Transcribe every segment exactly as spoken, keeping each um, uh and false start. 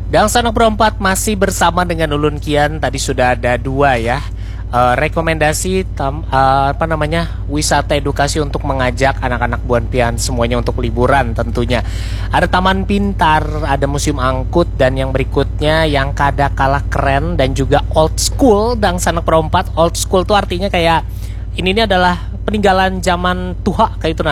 Dan Sanak Perempat masih bersama dengan Ulun Kian. Tadi sudah ada dua ya uh, rekomendasi tam, uh, apa namanya wisata edukasi untuk mengajak anak-anak Buan Pian semuanya untuk liburan tentunya. Ada Taman Pintar, ada Museum Angkut, dan yang berikutnya yang kada kalah keren dan juga old school. Dan Sanak Perempat old school itu artinya kayak ini, ini adalah peninggalan zaman tua kayak itu nah.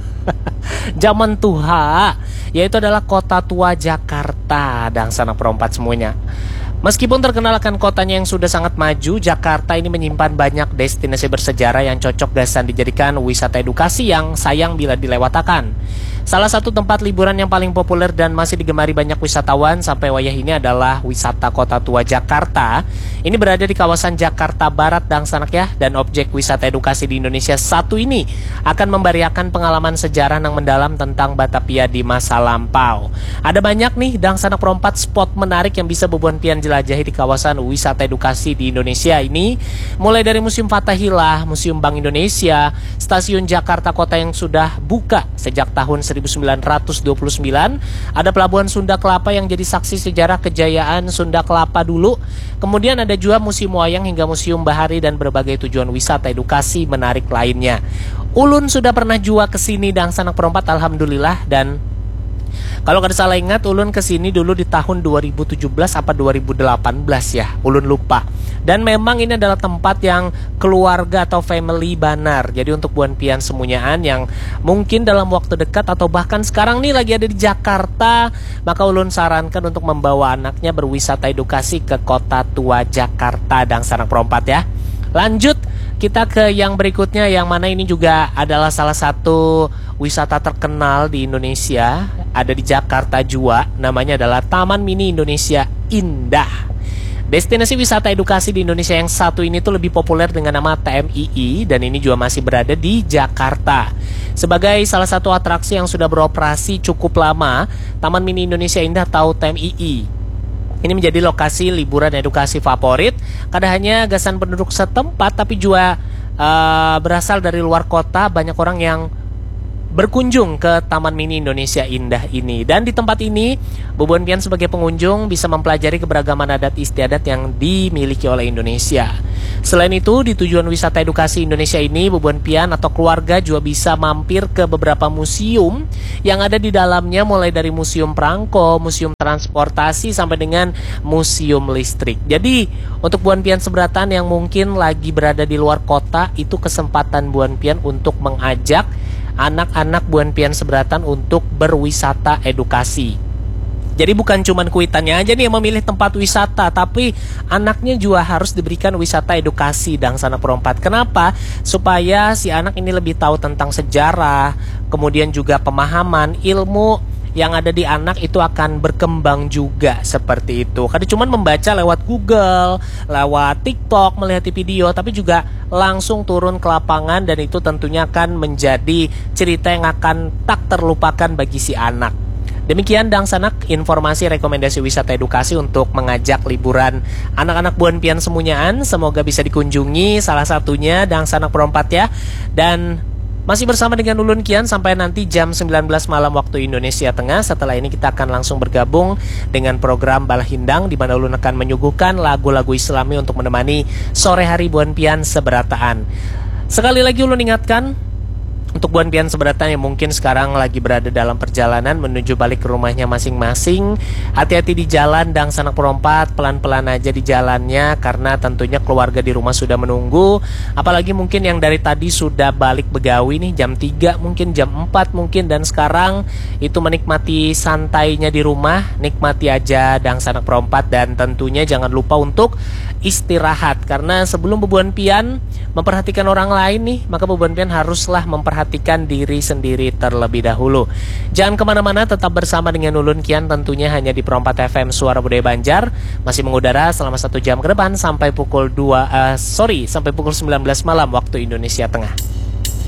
Zaman tua, yaitu adalah kota tua Jakarta dan Sanak Perempat semuanya. Meskipun terkenal akan kotanya yang sudah sangat maju, Jakarta ini menyimpan banyak destinasi bersejarah yang cocok dan dijadikan wisata edukasi yang sayang bila dilewatkan. Salah satu tempat liburan yang paling populer dan masih digemari banyak wisatawan sampai wayah ini adalah wisata Kota Tua Jakarta. Ini berada di kawasan Jakarta Barat dan Sanak ya, dan objek wisata edukasi di Indonesia satu ini akan memberiakan pengalaman sejarah yang mendalam tentang Batavia di masa lampau. Ada banyak nih dan Sanak Perempat spot menarik yang bisa Buan Pian jelajahi di kawasan wisata edukasi di Indonesia ini, mulai dari Museum Fathahillah, Museum Bank Indonesia, Stasiun Jakarta Kota yang sudah buka sejak tahun seribu sembilan ratus dua puluh sembilan, ada Pelabuhan Sunda Kelapa yang jadi saksi sejarah kejayaan Sunda Kelapa dulu. Kemudian ada juga Museum Wayang hingga Museum Bahari dan berbagai tujuan wisata edukasi menarik lainnya. Ulun sudah pernah juga ke sini dan Sanak Perempat alhamdulillah, dan kalau kada salah ingat Ulun kesini dulu di tahun dua ribu tujuh belas apa dua ribu delapan belas ya, Ulun lupa. Dan memang ini adalah tempat yang keluarga atau family banar. Jadi untuk Buan Pian semuanyaan yang mungkin dalam waktu dekat atau bahkan sekarang nih lagi ada di Jakarta, maka Ulun sarankan untuk membawa anaknya berwisata edukasi ke Kota Tua Jakarta dan Sanak Perempat ya. Lanjut kita ke yang berikutnya, yang mana ini juga adalah salah satu wisata terkenal di Indonesia, ada di Jakarta juga, namanya adalah Taman Mini Indonesia Indah. Destinasi wisata edukasi di Indonesia yang satu ini tuh lebih populer dengan nama T M I I, dan ini juga masih berada di Jakarta. Sebagai salah satu atraksi yang sudah beroperasi cukup lama, Taman Mini Indonesia Indah atau T M I I ini menjadi lokasi liburan edukasi favorit. Kada hanya gasan penduduk setempat, tapi juga uh, berasal dari luar kota. Banyak orang yang berkunjung ke Taman Mini Indonesia Indah ini. Dan di tempat ini, Buan Pian sebagai pengunjung bisa mempelajari keberagaman adat istiadat yang dimiliki oleh Indonesia. Selain itu, di tujuan wisata edukasi Indonesia ini, Buan Pian atau keluarga juga bisa mampir ke beberapa museum yang ada di dalamnya, mulai dari Museum Prangko, Museum Transportasi, sampai dengan Museum Listrik. Jadi, untuk Buan Pian seberatan yang mungkin lagi berada di luar kota, itu kesempatan Buan Pian untuk mengajak anak-anak Buan Pian seberatan untuk berwisata edukasi. Jadi bukan cuman kuitannya aja nih yang memilih tempat wisata, tapi anaknya juga harus diberikan wisata edukasi dan Sanak Perempat. Kenapa? Supaya si anak ini lebih tahu tentang sejarah, kemudian juga pemahaman, ilmu yang ada di anak itu akan berkembang juga seperti itu. Kada cuma membaca lewat Google, lewat TikTok, melihat video, tapi juga langsung turun ke lapangan, dan itu tentunya akan menjadi cerita yang akan tak terlupakan bagi si anak. Demikian Dang Sanak informasi rekomendasi wisata edukasi untuk mengajak liburan anak-anak Buan Pian semuanyaan. Semoga bisa dikunjungi salah satunya Dang Sanak Perempat ya. Dan masih bersama dengan Ulun Kian sampai nanti jam sembilan belas malam waktu Indonesia Tengah. Setelah ini kita akan langsung bergabung dengan program Balahindang, di mana Ulun akan menyuguhkan lagu-lagu Islami untuk menemani sore hari Buan Pian seberataan. Sekali lagi Ulun ingatkan, untuk Buan Pian seberatan yang mungkin sekarang lagi berada dalam perjalanan menuju balik ke rumahnya masing-masing, hati-hati di jalan dan Sanak Perempat, pelan-pelan aja di jalannya, karena tentunya keluarga di rumah sudah menunggu. Apalagi mungkin yang dari tadi sudah balik begawi nih, jam tiga mungkin, jam empat mungkin, dan sekarang itu menikmati santainya di rumah. Nikmati aja dan Sanak Perempat, dan tentunya jangan lupa untuk istirahat, karena sebelum Buan Pian memperhatikan orang lain nih, maka Buan Pian haruslah memperhatikan diri sendiri terlebih dahulu. Jangan kemana-mana, tetap bersama dengan Ulun Kian tentunya hanya di Perempat F M Suara Budaya Banjar, masih mengudara selama satu jam ke depan sampai pukul dua uh, sorry sampai pukul sembilan belas malam waktu Indonesia Tengah.